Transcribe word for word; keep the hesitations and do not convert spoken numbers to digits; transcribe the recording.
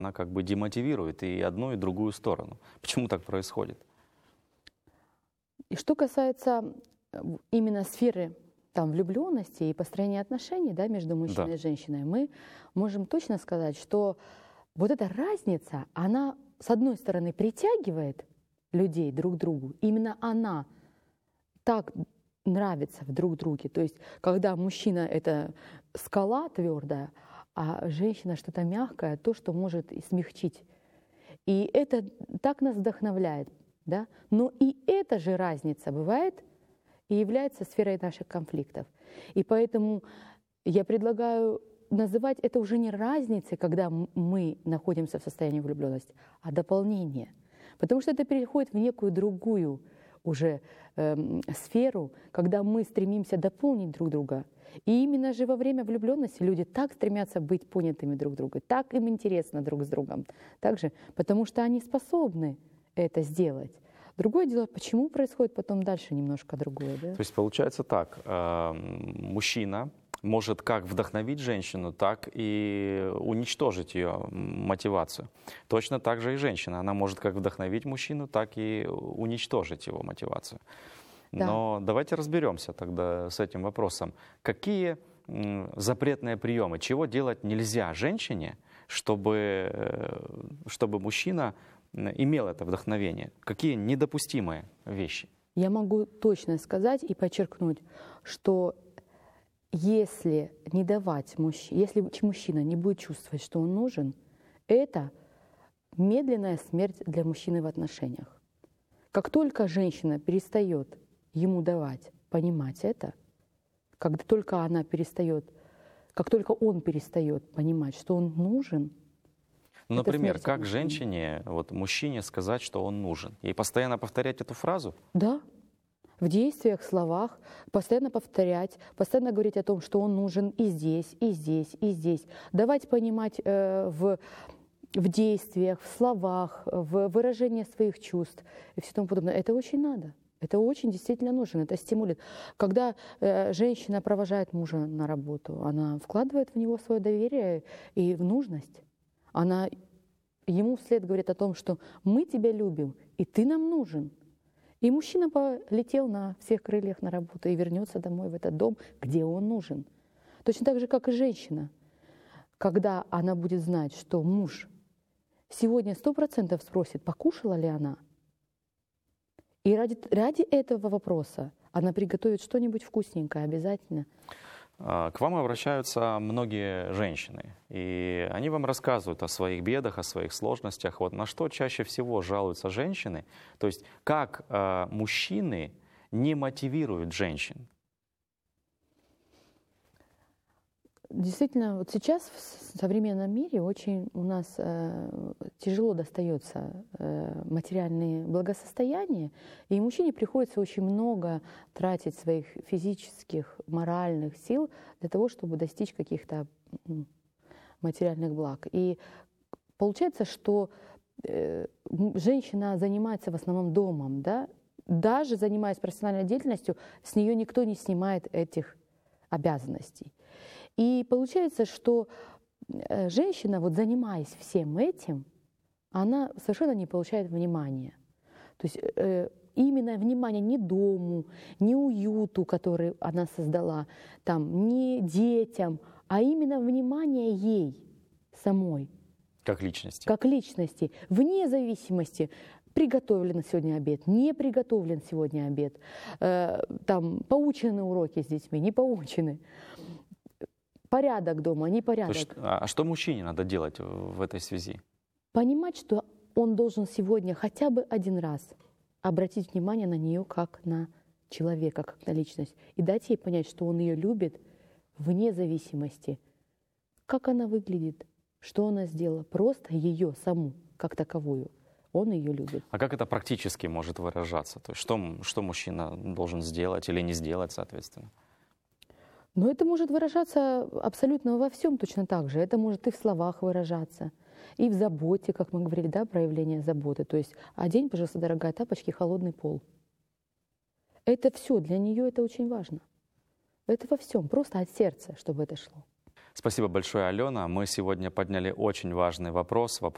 она как бы демотивирует и одну, и другую сторону. Почему так происходит? И что касается именно сферы там, влюбленности и построения отношений, да, между мужчиной Да. и женщиной, мы можем точно сказать, что вот эта разница, она, с одной стороны, притягивает людей друг к другу. Именно она так нравится в друг друге. То есть, когда мужчина — это скала твердая, а женщина — что-то мягкое, то, что может и смягчить. И это так нас вдохновляет. Да? Но и эта же разница бывает и является сферой наших конфликтов. И поэтому я предлагаю называть это уже не разницей, когда мы находимся в состоянии влюбленности, а дополнение. Потому что это переходит в некую другую уже э, сферу, когда мы стремимся дополнить друг друга. И именно же во время влюбленности люди так стремятся быть понятыми друг другом, так им интересно друг с другом, также, потому что они способны это сделать. Другое дело, почему происходит потом дальше немножко другое. Да? То есть получается так, э, мужчина может как вдохновить женщину, так и уничтожить ее мотивацию. Точно так же и женщина. Она может как вдохновить мужчину, так и уничтожить его мотивацию. Да. Но давайте разберемся тогда с этим вопросом. Какие м, запретные приемы, чего делать нельзя женщине, чтобы, чтобы мужчина имел это вдохновение? Какие недопустимые вещи? Я могу точно сказать и подчеркнуть, что если не давать мужчине, если мужчина не будет чувствовать, что он нужен, это медленная смерть для мужчины в отношениях. Как только женщина перестает ему давать, понимать это, когда только она перестает, как только он перестает понимать, что он нужен. Ну, например, как женщине, вот мужчине сказать, что он нужен? Ей постоянно повторять эту фразу? Да. В действиях, словах, постоянно повторять, постоянно говорить о том, что он нужен и здесь, и здесь, и здесь. Давать понимать э, в, в действиях, в словах, в выражении своих чувств и все тому подобное. Это очень надо. Это очень действительно нужно, это стимулирует. Когда э, женщина провожает мужа на работу, она вкладывает в него свое доверие и в нужность. Она ему вслед говорит о том, что мы тебя любим, и ты нам нужен. И мужчина полетел на всех крыльях на работу и вернется домой в этот дом, где он нужен. Точно так же, как и женщина. Когда она будет знать, что муж сегодня сто процентов спросит, покушала ли она, и ради, ради этого вопроса она приготовит что-нибудь вкусненькое обязательно. К вам обращаются многие женщины, и они вам рассказывают о своих бедах, о своих сложностях. Вот на что чаще всего жалуются женщины? То есть как э, мужчины не мотивируют женщин? Действительно, вот сейчас в современном мире очень у нас э, тяжело достается э, материальное благосостояние, и мужчине приходится очень много тратить своих физических, моральных сил для того, чтобы достичь каких-то ну, материальных благ. И получается, что э, женщина занимается в основном домом, да? Даже занимаясь профессиональной деятельностью, с нее никто не снимает этих обязанностей. И получается, что женщина, вот занимаясь всем этим, она совершенно не получает внимания. То есть э, именно внимание не дому, не уюту, который она создала, там, не детям, а именно внимание ей самой. Как личности. Как личности, вне зависимости, приготовлен сегодня обед, не приготовлен сегодня обед, э, там, поучены уроки с детьми, не поучены. Порядок дома, непорядок. Есть, а что мужчине надо делать в этой связи? Понимать, что он должен сегодня хотя бы один раз обратить внимание на нее как на человека, как на личность, и дать ей понять, что он ее любит вне зависимости, как она выглядит, что она сделала, просто ее саму, как таковую. Он ее любит. А как это практически может выражаться? То есть что, что мужчина должен сделать или не сделать, соответственно? Но это может выражаться абсолютно во всем точно так же. Это может и в словах выражаться, и в заботе, как мы говорили, да, проявление заботы. То есть одень, пожалуйста, дорогая, тапочки, холодный пол. Это все, для нее это очень важно. Это во всем, просто от сердца, чтобы это шло. Спасибо большое, Алена. Мы сегодня подняли очень важный вопрос, вопрос